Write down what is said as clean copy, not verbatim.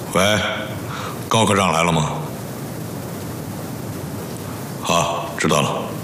喂，高科长来了吗？好，知道了。